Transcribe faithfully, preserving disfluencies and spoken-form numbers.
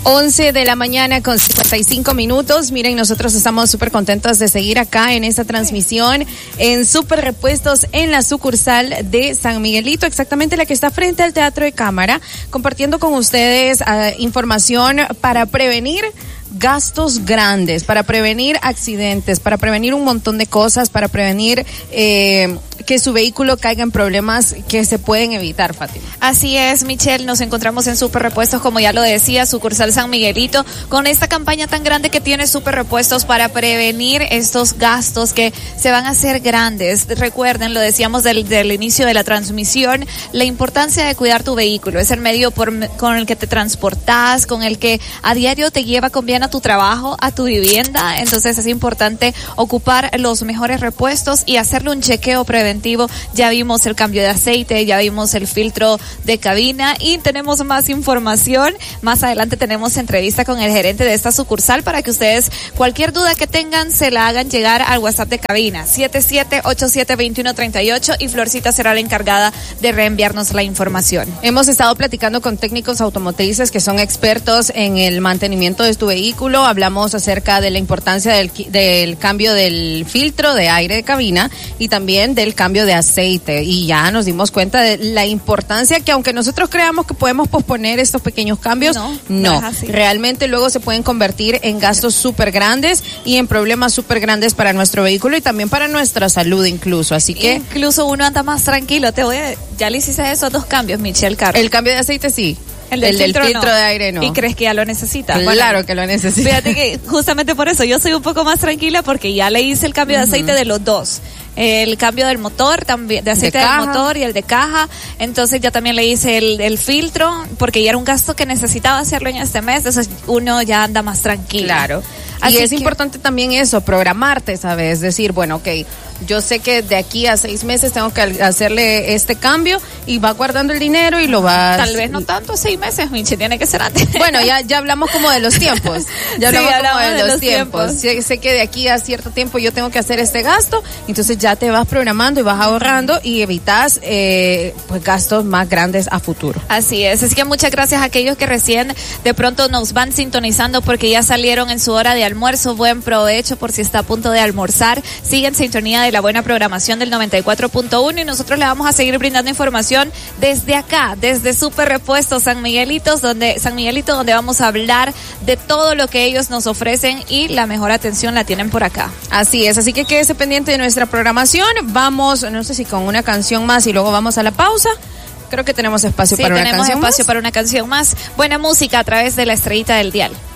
once de la mañana con cincuenta y cinco minutos. Miren, nosotros estamos súper contentos de seguir acá en esta transmisión en Super Repuestos en la sucursal de San Miguelito, exactamente la que está frente al Teatro de Cámara, compartiendo con ustedes uh, información para prevenir gastos grandes, para prevenir accidentes, para prevenir un montón de cosas, para prevenir eh, que su vehículo caiga en problemas que se pueden evitar, Fátima. Así es, Michelle, nos encontramos en Super Repuestos, como ya lo decía, sucursal San Miguelito, con esta campaña tan grande que tiene Super Repuestos para prevenir estos gastos que se van a hacer grandes. Recuerden, lo decíamos del, del inicio de la transmisión, la importancia de cuidar tu vehículo. Es el medio por, con el que te transportas, con el que a diario te lleva con bien a tu trabajo, a tu vivienda. Entonces es importante ocupar los mejores repuestos y hacerle un chequeo preventivo. Ya vimos el cambio de aceite, ya vimos el filtro de cabina y tenemos más información. Más adelante tenemos entrevista con el gerente de esta sucursal para que ustedes cualquier duda que tengan se la hagan llegar al WhatsApp de cabina siete siete ocho siete dos uno tres ocho y Florcita será la encargada de reenviarnos la información. Hemos estado platicando con técnicos automotrices que son expertos en el mantenimiento de tu vehículo. Hablamos acerca de la importancia del, del cambio del filtro de aire de cabina y también del cambio de aceite, y ya nos dimos cuenta de la importancia que, aunque nosotros creamos que podemos posponer estos pequeños cambios, no, no, no realmente luego se pueden convertir en gastos súper grandes y en problemas súper grandes para nuestro vehículo y también para nuestra salud incluso, así que incluso uno anda más tranquilo. Te voy a, ya le hiciste esos dos cambios, Michelle Carro. El cambio de aceite sí. El del, el filtro, del filtro no. de aire no. ¿Y crees que ya lo necesita? Claro bueno, que lo necesita. Fíjate que justamente por eso yo soy un poco más tranquila porque ya le hice el cambio uh-huh. de aceite de los dos. El cambio del motor también, de aceite de del motor y el de caja. Entonces ya también le hice el, el filtro porque ya era un gasto que necesitaba hacerlo en este mes. Entonces uno ya anda más tranquilo. Claro. Así y es que importante también eso, programarte, ¿sabes? Decir, bueno, ok, yo sé que de aquí a seis meses tengo que hacerle este cambio y va guardando el dinero y lo vas... Tal vez no tanto seis meses, Michi, tiene que ser antes. Bueno, ya ya hablamos como de los tiempos. Ya hablamos, sí, hablamos como de, de los, los tiempos. tiempos. Sé, sé que de aquí a cierto tiempo yo tengo que hacer este gasto, entonces ya te vas programando y vas ahorrando y evitas eh, pues gastos más grandes a futuro. Así es, es que muchas gracias a aquellos que recién de pronto nos van sintonizando porque ya salieron en su hora de almuerzo. Buen provecho por si está a punto de almorzar. Sigue en sintonía de la buena programación del noventa y cuatro punto uno y nosotros le vamos a seguir brindando información desde acá, desde Super Repuestos San Miguelito, donde San Miguelito, donde vamos a hablar de todo lo que ellos nos ofrecen y la mejor atención la tienen por acá. Así es, así que quédese pendiente de nuestra programación. Vamos, no sé si con una canción más y luego vamos a la pausa. Creo que tenemos espacio sí, para una canción más. Sí, tenemos espacio para una canción más. Buena música a través de la estrellita del dial.